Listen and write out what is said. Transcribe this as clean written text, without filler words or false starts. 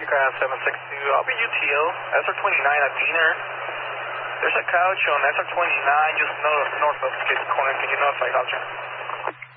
aircraft 762. I'll be UTO, SR29 at Diener. There's a couch on SR29 just north of this corner. Can you notify, Dodger?